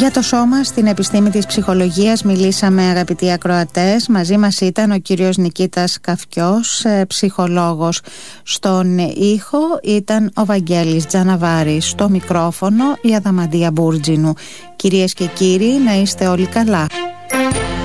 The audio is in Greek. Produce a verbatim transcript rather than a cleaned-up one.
Για το σώμα, στην επιστήμη της ψυχολογίας μιλήσαμε, αγαπητοί ακροατές. Μαζί μας ήταν ο κύριος Νικήτας Καυκιός, ψυχολόγος. Στον ήχο ήταν ο Βαγγέλης Τζαναβάρης. Στο μικρόφωνο η Αδαμαντία Μπούρτζινου. Κυρίες και κύριοι, να είστε όλοι καλά.